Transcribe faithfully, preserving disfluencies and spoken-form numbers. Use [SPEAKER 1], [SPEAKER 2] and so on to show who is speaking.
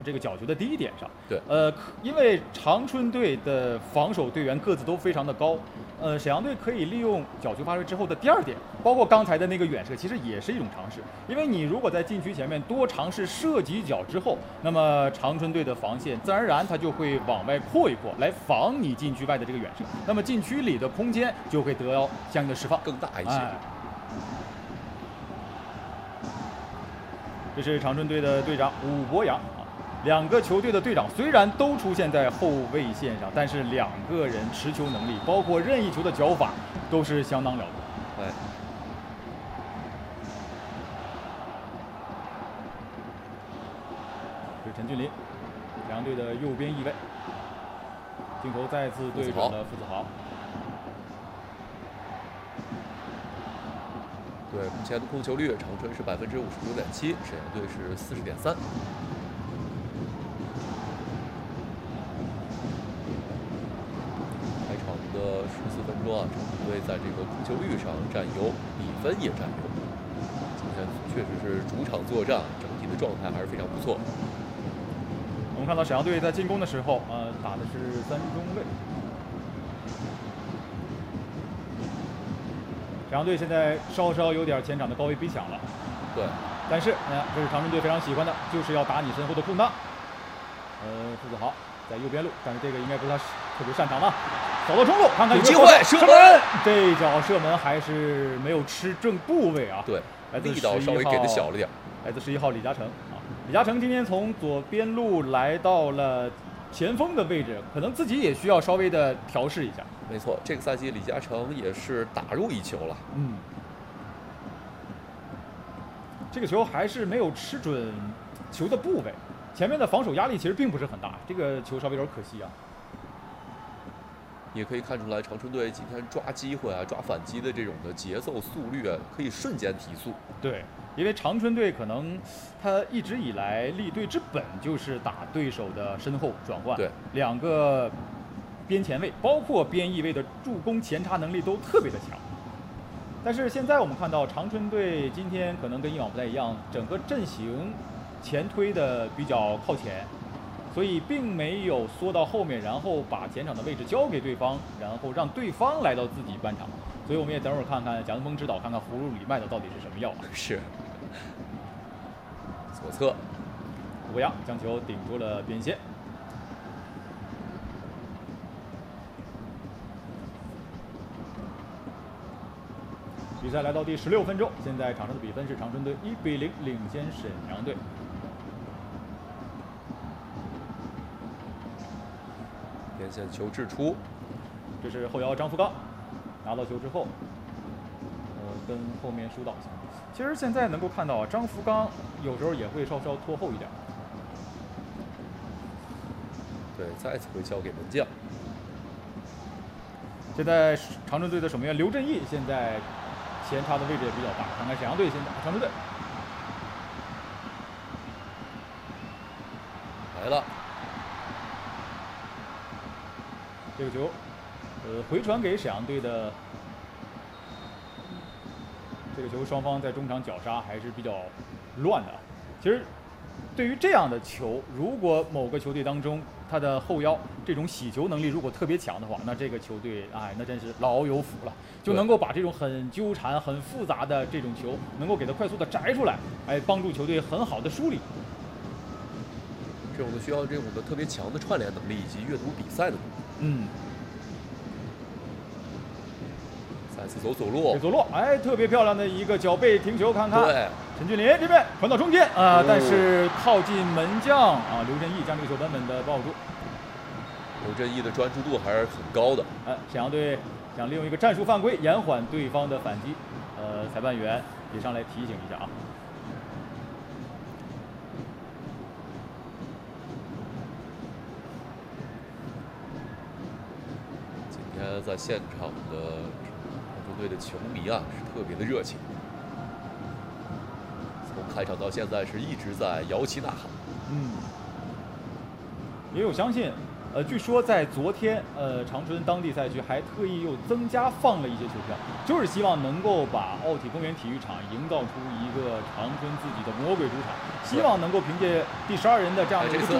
[SPEAKER 1] 这个角球的第一点上，
[SPEAKER 2] 对，
[SPEAKER 1] 呃，因为长春队的防守队员个子都非常的高，呃，沈阳队可以利用角球发挥之后的第二点，包括刚才的那个远射，其实也是一种尝试。因为你如果在禁区前面多尝试射几脚之后，那么长春队的防线自然而然它就会往外扩一扩，来防你禁区外的这个远射，那么禁区里的空间就会得到相应的释放，
[SPEAKER 2] 更大一些。
[SPEAKER 1] 哎，这是长春队的队长武博洋。两个球队的队长虽然都出现在后卫线上，但是两个人持球能力，包括任意球的脚法，都是相当了得。
[SPEAKER 2] 哎，
[SPEAKER 1] 这是陈俊霖，沈阳队的右边翼卫，镜头再次对准了傅子豪。
[SPEAKER 2] 对，目前的控球率，长春是百分之五十九点七，沈阳队是四十点三。的十四分钟啊，长春队在这个控球率上占优，比分也占优。今天确实是主场作战，整体的状态还是非常不错。
[SPEAKER 1] 我们看到沈阳队在进攻的时候，呃，打的是三中卫。沈阳队现在稍稍有点前场的高位逼抢了。
[SPEAKER 2] 对。
[SPEAKER 1] 但是，哎呀，这是长春队非常喜欢的，就是要打你身后的空档。呃，傅子豪在右边路，但是这个应该不是他特别擅长的。走到中路，看看
[SPEAKER 2] 有机会射门，
[SPEAKER 1] 这脚射门还是没有吃正部位啊。
[SPEAKER 2] 对，力道稍微给的小了点。
[SPEAKER 1] 来自十一号李嘉诚啊，李嘉诚今天从左边路来到了前锋的位置，可能自己也需要稍微的调试一下。
[SPEAKER 2] 没错，这个赛季李嘉诚也是打入一球了。
[SPEAKER 1] 嗯，这个球还是没有吃准球的部位，前面的防守压力其实并不是很大，这个球稍微有点可惜啊。
[SPEAKER 2] 也可以看出来，长春队今天抓机会啊、抓反击的这种的节奏速率啊，可以瞬间提速。
[SPEAKER 1] 对，因为长春队可能他一直以来立队之本就是打对手的身后转换，
[SPEAKER 2] 对，
[SPEAKER 1] 两个边前卫，包括边翼卫的助攻前插能力都特别的强。但是现在我们看到长春队今天可能跟以往不太一样，整个阵型前推的比较靠前。所以并没有缩到后面，然后把前场的位置交给对方，然后让对方来到自己半场。所以我们也等会儿看看蒋文峰指导，看看葫芦里卖的到底是什么药啊？
[SPEAKER 2] 是。左侧，
[SPEAKER 1] 吴博洋将球顶出了边线。比赛来到第十六分钟，现在场上的比分是长春队一比零领先沈阳队。
[SPEAKER 2] 边线球掷出，
[SPEAKER 1] 这是后腰张福刚拿到球之后，呃，跟后面疏导一下。其实现在能够看到，张福刚有时候也会稍稍拖后一点。
[SPEAKER 2] 对，再次会交给门将。
[SPEAKER 1] 现在长春队的守门员刘振义现在前插的位置也比较大，看看沈阳队现在长春队
[SPEAKER 2] 来了。
[SPEAKER 1] 这个球，呃，回传给沈阳队的这个球，双方在中场绞杀还是比较乱的。其实，对于这样的球，如果某个球队当中他的后腰这种洗球能力如果特别强的话，那这个球队哎，那真是老有福了，就能够把这种很纠缠、很复杂的这种球，能够给它快速的摘出来，哎，帮助球队很好的梳理。
[SPEAKER 2] 这种的需要这种的特别强的串联能力以及阅读比赛的能力。
[SPEAKER 1] 嗯，
[SPEAKER 2] 再次走左路，
[SPEAKER 1] 左路，哎，特别漂亮的一个脚背停球，看看。
[SPEAKER 2] 对，
[SPEAKER 1] 陈俊霖这边传到中间啊、呃，但是靠近门将啊，刘振义将这个球稳稳的抱住。
[SPEAKER 2] 刘振义的专注度还是很高的。
[SPEAKER 1] 哎，沈阳队想利用一个战术犯规延缓对方的反击，呃，裁判员也上来提醒一下啊。
[SPEAKER 2] 在现场的长春队的球迷啊，是特别的热情。从开场到现在是一直在摇旗呐喊。
[SPEAKER 1] 嗯，也有相信呃，据说在昨天，呃，长春当地赛区还特意又增加放了一些球票，就是希望能够把奥体公园体育场营造出一个长春自己的魔鬼主场，希望能够凭借第十二人的这样的一个。